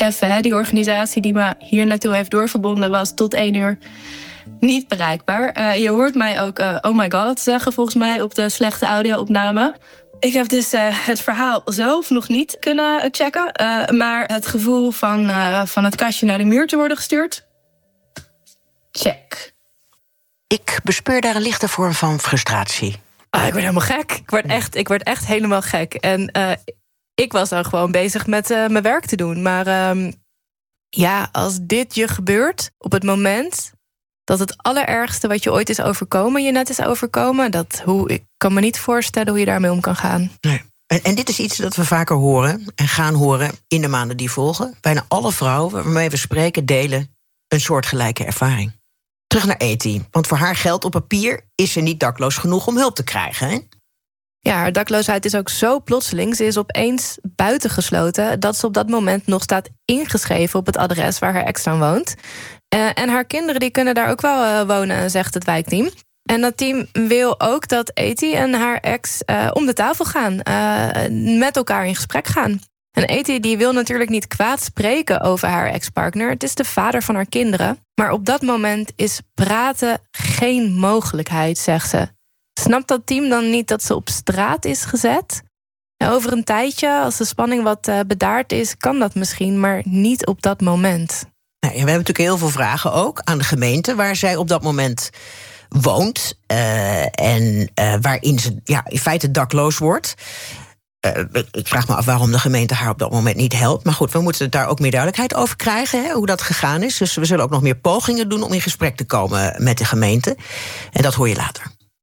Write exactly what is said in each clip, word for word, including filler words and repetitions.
even, hè, die organisatie die me hier naartoe heeft doorverbonden was tot één uur niet bereikbaar. Uh, je hoort mij ook uh, oh my god zeggen volgens mij op de slechte audio-opname. Ik heb dus uh, het verhaal zelf nog niet kunnen checken. Uh, maar het gevoel van, uh, van het kastje naar de muur te worden gestuurd, check. Ik bespeur daar een lichte vorm van frustratie. Ah, ik word helemaal gek. Ik word echt, ik word echt helemaal gek. En uh, ik was dan gewoon bezig met uh, mijn werk te doen. Maar um, ja, als dit je gebeurt op het moment dat het allerergste wat je ooit is overkomen, je net is overkomen, dat hoe, ik kan me niet voorstellen hoe je daarmee om kan gaan. Nee. En, en dit is iets dat we vaker horen en gaan horen in de maanden die volgen. Bijna alle vrouwen waarmee we spreken delen een soortgelijke ervaring. Terug naar Eti, want voor haar geldt op papier is ze niet dakloos genoeg om hulp te krijgen, hè? Ja, haar dakloosheid is ook zo plotseling. Ze is opeens buitengesloten dat ze op dat moment nog staat ingeschreven op het adres waar haar ex dan woont. Uh, en haar kinderen die kunnen daar ook wel uh, wonen, zegt het wijkteam. En dat team wil ook dat Eti en haar ex uh, om de tafel gaan, uh, met elkaar in gesprek gaan. En Eti die wil natuurlijk niet kwaad spreken over haar ex-partner. Het is de vader van haar kinderen. Maar op dat moment is praten geen mogelijkheid, zegt ze. Snapt dat team dan niet dat ze op straat is gezet? Ja, over een tijdje, als de spanning wat uh, bedaard is, kan dat misschien, maar niet op dat moment. Nou, ja, we hebben natuurlijk heel veel vragen ook aan de gemeente waar zij op dat moment woont. Uh, en uh, waarin ze ja, in feite dakloos wordt. Uh, ik vraag me af waarom de gemeente haar op dat moment niet helpt. Maar goed, we moeten daar ook meer duidelijkheid over krijgen, hè, hoe dat gegaan is. Dus we zullen ook nog meer pogingen doen om in gesprek te komen met de gemeente. En dat hoor je later.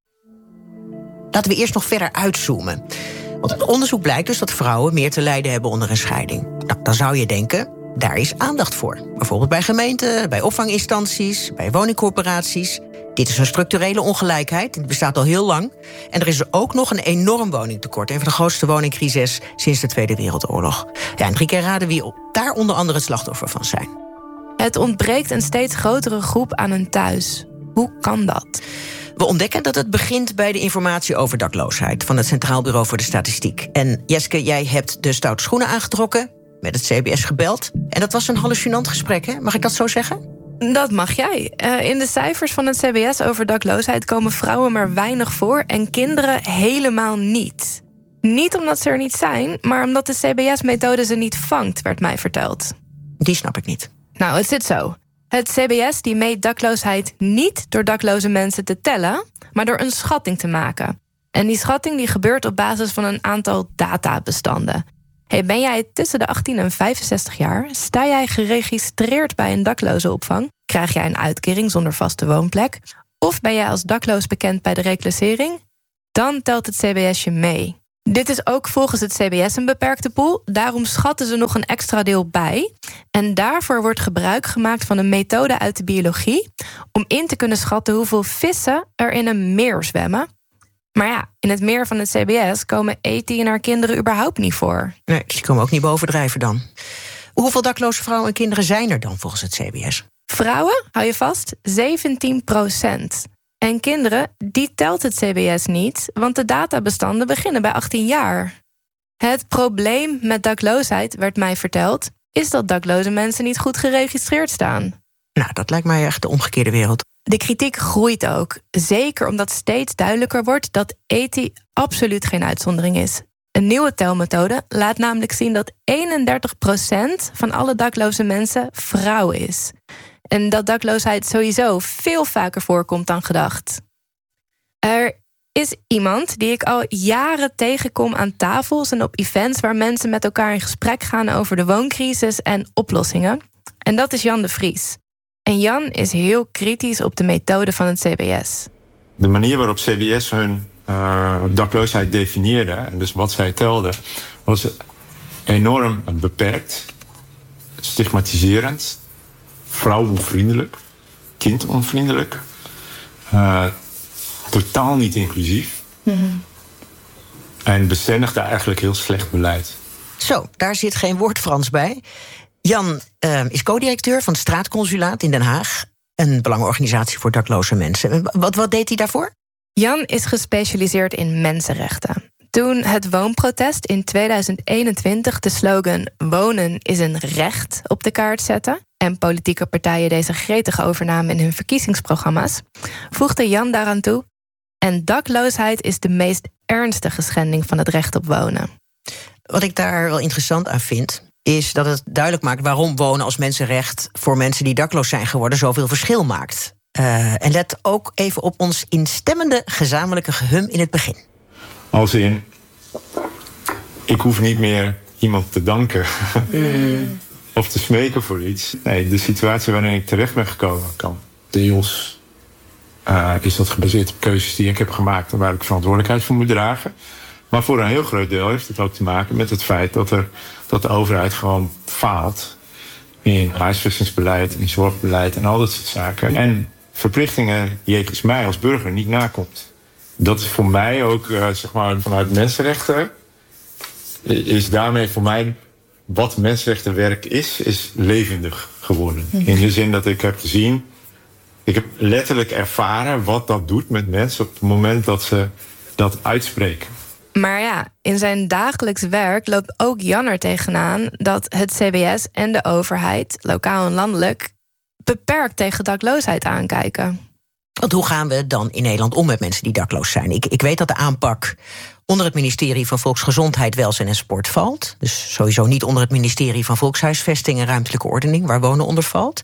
Laten we eerst nog verder uitzoomen. Want het onderzoek blijkt dus dat vrouwen meer te lijden hebben onder een scheiding. Nou, dan zou je denken, daar is aandacht voor. Bijvoorbeeld bij gemeenten, bij opvanginstanties, bij woningcorporaties. Dit is een structurele ongelijkheid, het bestaat al heel lang. En er is er ook nog een enorm woningtekort. Een van de grootste woningcrises sinds de Tweede Wereldoorlog. Ja, en drie keer raden wie daar onder andere het slachtoffer van zijn. Het ontbreekt een steeds grotere groep aan een thuis. Hoe kan dat? We ontdekken dat het begint bij de informatie over dakloosheid van het Centraal Bureau voor de Statistiek. En Jeske, jij hebt de stoute schoenen aangetrokken, met het C B S gebeld. En dat was een hallucinant gesprek, hè? Mag ik dat zo zeggen? Dat mag jij. Uh, in de cijfers van het C B S over dakloosheid komen vrouwen maar weinig voor en kinderen helemaal niet. Niet omdat ze er niet zijn, maar omdat de C B S-methode ze niet vangt, werd mij verteld. Die snap ik niet. Nou, het zit zo. Het C B S die meet dakloosheid niet door dakloze mensen te tellen, maar door een schatting te maken. En die schatting die gebeurt op basis van een aantal databestanden. Hey, ben jij tussen de achttien en vijfenzestig jaar? Sta jij geregistreerd bij een daklozenopvang? Krijg jij een uitkering zonder vaste woonplek? Of ben jij als dakloos bekend bij de reclassering? Dan telt het C B S je mee. Dit is ook volgens het C B S een beperkte pool. Daarom schatten ze nog een extra deel bij. En daarvoor wordt gebruik gemaakt van een methode uit de biologie om in te kunnen schatten hoeveel vissen er in een meer zwemmen. Maar ja, in het meer van het C B S komen Eti en haar kinderen überhaupt niet voor. Nee, die komen ook niet bovendrijven dan. Hoeveel dakloze vrouwen en kinderen zijn er dan volgens het C B S? Vrouwen, hou je vast, zeventien procent. En kinderen, die telt het C B S niet, want de databestanden beginnen bij achttien jaar. Het probleem met dakloosheid, werd mij verteld, is dat dakloze mensen niet goed geregistreerd staan. Nou, dat lijkt mij echt de omgekeerde wereld. De kritiek groeit ook, zeker omdat steeds duidelijker wordt dat Eti absoluut geen uitzondering is. Een nieuwe telmethode laat namelijk zien dat eenendertig procent van alle dakloze mensen vrouw is. En dat dakloosheid sowieso veel vaker voorkomt dan gedacht. Er is iemand die ik al jaren tegenkom aan tafels en op events waar mensen met elkaar in gesprek gaan over de wooncrisis en oplossingen. En dat is Jan de Vries. En Jan is heel kritisch op de methode van het C B S. De manier waarop C B S hun uh, dakloosheid definieerde, en dus wat zij telden, was enorm beperkt, stigmatiserend, vrouwonvriendelijk, kindonvriendelijk, uh, totaal niet inclusief. Mm-hmm. En bestendigde eigenlijk heel slecht beleid. Zo, daar zit geen woord Frans bij. Jan uh, is co-directeur van het Straatconsulaat in Den Haag, een belangenorganisatie voor dakloze mensen. Wat, wat deed hij daarvoor? Jan is gespecialiseerd in mensenrechten. Toen het woonprotest in tweeduizend eenentwintig de slogan wonen is een recht op de kaart zette en politieke partijen deze gretig overnamen in hun verkiezingsprogramma's, voegde Jan daaraan toe: en dakloosheid is de meest ernstige schending van het recht op wonen. Wat ik daar wel interessant aan vind, is dat het duidelijk maakt waarom wonen als mensenrecht voor mensen die dakloos zijn geworden zoveel verschil maakt. Uh, en let ook even op ons instemmende gezamenlijke gehum in het begin. Als in, ik hoef niet meer iemand te danken mm. of te smeken voor iets. Nee, de situatie waarin ik terecht ben gekomen kan deels uh, is dat gebaseerd op keuzes die ik heb gemaakt en waar ik verantwoordelijkheid voor moet dragen. Maar voor een heel groot deel heeft het ook te maken met het feit dat, er, dat de overheid gewoon faalt in huisvestingsbeleid, in zorgbeleid en al dat soort zaken. En verplichtingen jegens mij als burger niet nakomt. Dat is voor mij ook, uh, zeg maar, vanuit mensenrechten, is daarmee voor mij wat mensenrechtenwerk is, is levendig geworden. In de zin dat ik heb gezien, ik heb letterlijk ervaren wat dat doet met mensen op het moment dat ze dat uitspreken. Maar ja, in zijn dagelijks werk loopt ook Jan er tegenaan dat het C B S en de overheid, lokaal en landelijk, beperkt tegen dakloosheid aankijken. Want hoe gaan we dan in Nederland om met mensen die dakloos zijn? Ik, ik weet dat de aanpak onder het ministerie van Volksgezondheid, Welzijn en Sport valt. Dus sowieso niet onder het ministerie van Volkshuisvesting en Ruimtelijke Ordening, waar wonen onder valt.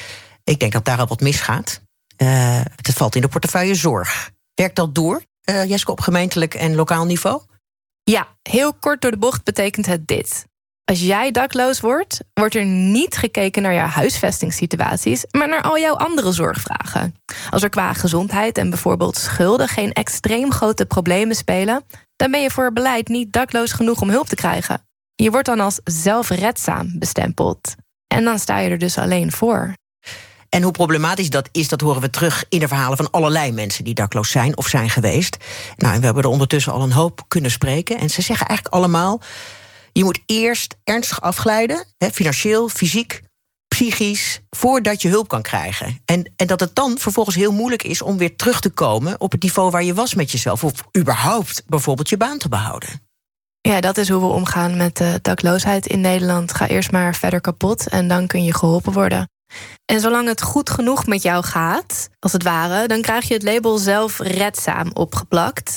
Ik denk dat daar al wat misgaat. Uh, het valt in de portefeuille zorg. Werkt dat door, uh, Jeske, op gemeentelijk en lokaal niveau? Ja, heel kort door de bocht betekent het dit. Als jij dakloos wordt, wordt er niet gekeken naar jouw huisvestingssituaties, maar naar al jouw andere zorgvragen. Als er qua gezondheid en bijvoorbeeld schulden geen extreem grote problemen spelen, dan ben je voor beleid niet dakloos genoeg om hulp te krijgen. Je wordt dan als zelfredzaam bestempeld. En dan sta je er dus alleen voor. En hoe problematisch dat is, dat horen we terug in de verhalen van allerlei mensen die dakloos zijn of zijn geweest. Nou, en we hebben er ondertussen al een hoop kunnen spreken. En ze zeggen eigenlijk allemaal: je moet eerst ernstig afglijden, hè, financieel, fysiek, psychisch, voordat je hulp kan krijgen. En, en dat het dan vervolgens heel moeilijk is om weer terug te komen op het niveau waar je was met jezelf, of überhaupt bijvoorbeeld je baan te behouden. Ja, dat is hoe we omgaan met de dakloosheid in Nederland. Ga eerst maar verder kapot en dan kun je geholpen worden. En zolang het goed genoeg met jou gaat, als het ware, dan krijg je het label zelfredzaam opgeplakt.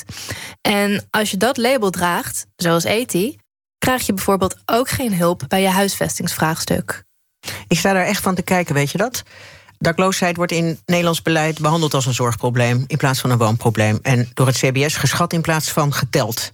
En als je dat label draagt, zoals Eti, krijg je bijvoorbeeld ook geen hulp bij je huisvestingsvraagstuk. Ik sta daar echt van te kijken, weet je dat? Dakloosheid wordt in Nederlands beleid behandeld als een zorgprobleem in plaats van een woonprobleem. En door het C B S geschat in plaats van geteld.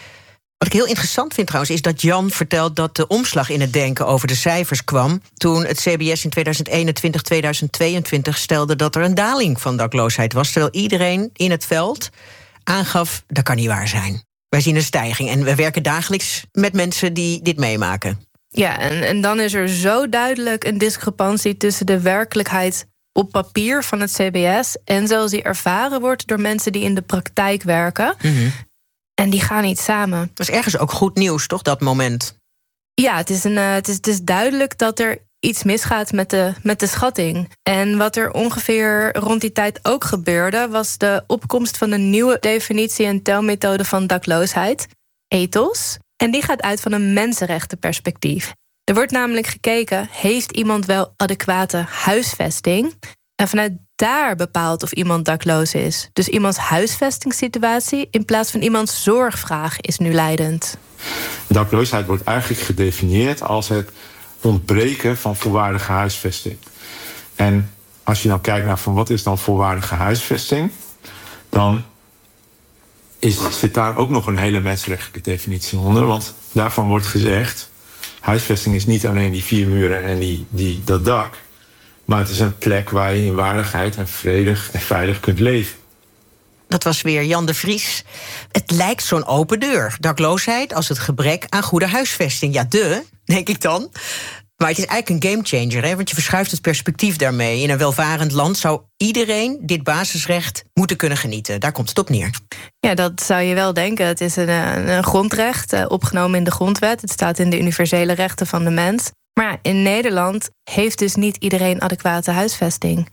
Wat ik heel interessant vind trouwens, is dat Jan vertelt dat de omslag in het denken over de cijfers kwam toen het C B S in tweeduizend eenentwintig tweeduizend tweeëntwintig stelde dat er een daling van dakloosheid was, terwijl iedereen in het veld aangaf: dat kan niet waar zijn. Wij zien een stijging en we werken dagelijks met mensen die dit meemaken. Ja, en, en dan is er zo duidelijk een discrepantie tussen de werkelijkheid op papier van het C B S en zoals die ervaren wordt door mensen die in de praktijk werken. Mm-hmm. En die gaan niet samen. Dat is ergens ook goed nieuws, toch, dat moment? Ja, het is, een, uh, het is, het is duidelijk dat er iets misgaat met de, met de schatting. En wat er ongeveer rond die tijd ook gebeurde, was de opkomst van een nieuwe definitie en telmethode van dakloosheid, ethos. En die gaat uit van een mensenrechtenperspectief. Er wordt namelijk gekeken, heeft iemand wel adequate huisvesting? En vanuit daar bepaalt of iemand dakloos is. Dus iemands huisvestingssituatie in plaats van iemands zorgvraag is nu leidend. Dakloosheid wordt eigenlijk gedefinieerd als het ontbreken van volwaardige huisvesting. En als je dan kijkt naar van wat is dan volwaardige huisvesting, dan is, zit daar ook nog een hele mensenrechtelijke definitie onder. Want daarvan wordt gezegd, huisvesting is niet alleen die vier muren en die, die, dat dak, maar het is een plek waar je in waardigheid en vredig en veilig kunt leven. Dat was weer Jan de Vries. Het lijkt zo'n open deur. Dakloosheid als het gebrek aan goede huisvesting. Ja, de, denk ik dan. Maar het is eigenlijk een gamechanger, hè? Want je verschuift het perspectief daarmee. In een welvarend land zou iedereen dit basisrecht moeten kunnen genieten. Daar komt het op neer. Ja, dat zou je wel denken. Het is een, een grondrecht, opgenomen in de grondwet. Het staat in de universele rechten van de mens. Maar in Nederland heeft dus niet iedereen adequate huisvesting.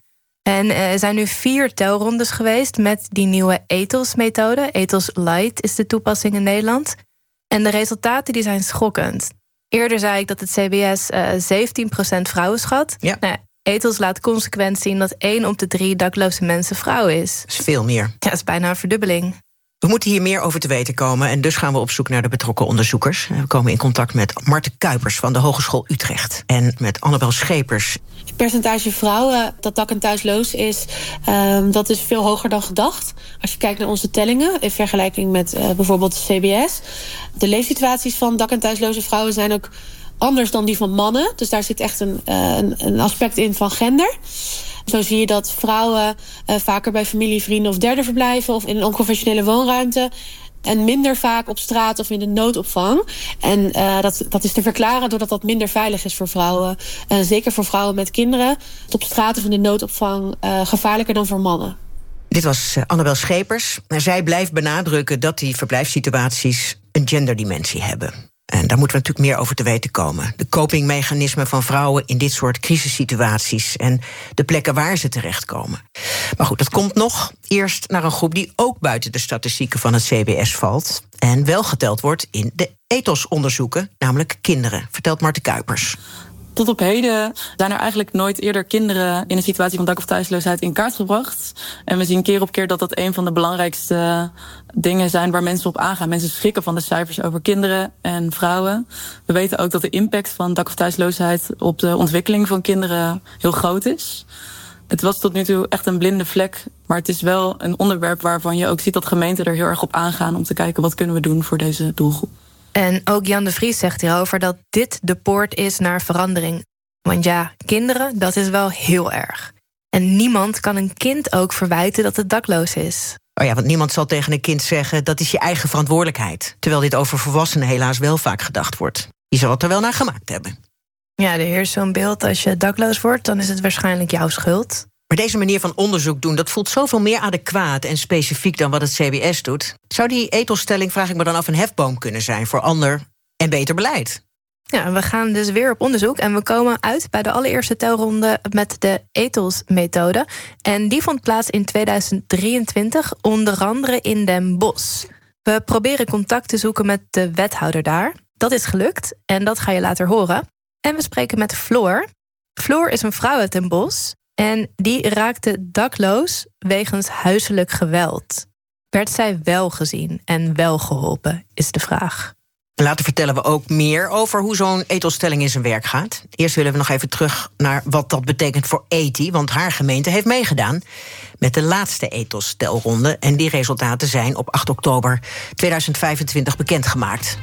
En er zijn nu vier telrondes geweest met die nieuwe ethos-methode. Ethos Light is de toepassing in Nederland. En de resultaten die zijn schokkend. Eerder zei ik dat het C B S uh, zeventien procent vrouwen schat. Ja. Nou, Ethos laat consequent zien dat één op de drie dakloze mensen vrouw is. Dat is veel meer. Ja, dat is bijna een verdubbeling. We moeten hier meer over te weten komen en dus gaan we op zoek naar de betrokken onderzoekers. We komen in contact met Marten Kuipers van de Hogeschool Utrecht en met Annabel Schepers. Het percentage vrouwen dat dak- en thuisloos is, um, dat is veel hoger dan gedacht. Als je kijkt naar onze tellingen in vergelijking met uh, bijvoorbeeld de C B S. De leefsituaties van dak- en thuisloze vrouwen zijn ook anders dan die van mannen. Dus daar zit echt een, uh, een, een aspect in van gender. Zo zie je dat vrouwen uh, vaker bij familie, vrienden of derden verblijven of in een onconventionele woonruimte. En minder vaak op straat of in de noodopvang. En uh, dat, dat is te verklaren doordat dat minder veilig is voor vrouwen. Uh, zeker voor vrouwen met kinderen. Op straat of in de noodopvang uh, gevaarlijker dan voor mannen. Dit was uh, Annabel Schepers. Zij blijft benadrukken dat die verblijfssituaties een genderdimensie hebben. En daar moeten we natuurlijk meer over te weten komen. De copingmechanismen van vrouwen in dit soort crisissituaties en de plekken waar ze terechtkomen. Maar goed, dat komt nog. Eerst naar een groep die ook buiten de statistieken van het C B S valt en wel geteld wordt in de ethosonderzoeken, namelijk kinderen, vertelt Marten Kuipers. Tot op heden zijn er eigenlijk nooit eerder kinderen in een situatie van dak- of thuisloosheid in kaart gebracht. En we zien keer op keer dat dat een van de belangrijkste dingen zijn waar mensen op aangaan. Mensen schrikken van de cijfers over kinderen en vrouwen. We weten ook dat de impact van dak- of thuisloosheid op de ontwikkeling van kinderen heel groot is. Het was tot nu toe echt een blinde vlek, maar het is wel een onderwerp waarvan je ook ziet dat gemeenten er heel erg op aangaan om te kijken wat kunnen we doen voor deze doelgroep. En ook Jan de Vries zegt hierover dat dit de poort is naar verandering. Want ja, kinderen, dat is wel heel erg. En niemand kan een kind ook verwijten dat het dakloos is. Oh ja, want niemand zal tegen een kind zeggen dat is je eigen verantwoordelijkheid. Terwijl dit over volwassenen helaas wel vaak gedacht wordt. Je zal het er wel naar gemaakt hebben. Ja, er heerst zo'n beeld als je dakloos wordt, dan is het waarschijnlijk jouw schuld. Maar deze manier van onderzoek doen, dat voelt zoveel meer adequaat en specifiek dan wat het C B S doet. Zou die ethosstelling, vraag ik me dan af, een hefboom kunnen zijn voor ander en beter beleid? Ja, we gaan dus weer op onderzoek en we komen uit bij de allereerste telronde met de ethos-methode. En die vond plaats in tweeduizend drieëntwintig, onder andere in Den Bosch. We proberen contact te zoeken met de wethouder daar. Dat is gelukt en dat ga je later horen. En we spreken met Floor. Floor is een vrouw uit Den Bosch en die raakte dakloos wegens huiselijk geweld. Werd zij wel gezien en wel geholpen, is de vraag. Later vertellen we ook meer over hoe zo'n ethosstelling in zijn werk gaat. Eerst willen we nog even terug naar wat dat betekent voor Eti, want haar gemeente heeft meegedaan met de laatste ethos-telronde. En die resultaten zijn op acht oktober tweeduizend vijfentwintig bekendgemaakt.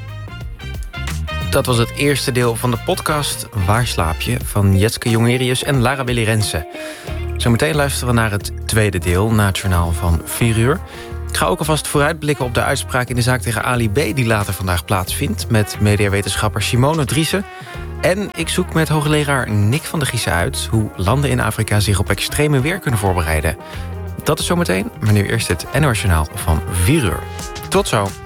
Dat was het eerste deel van de podcast Waar slaap je? Van Jetske Jongerius en Lara Willy Rensen. Zometeen luisteren we naar het tweede deel, na het journaal van vier uur. Ik ga ook alvast vooruitblikken op de uitspraak in de zaak tegen Ali B. die later vandaag plaatsvindt met mediawetenschapper Simone Driessen. En ik zoek met hoogleraar Nick van der Giezen uit hoe landen in Afrika zich op extreme weer kunnen voorbereiden. Dat is zometeen, maar nu eerst het N O S Journaal van vier uur. Tot zo.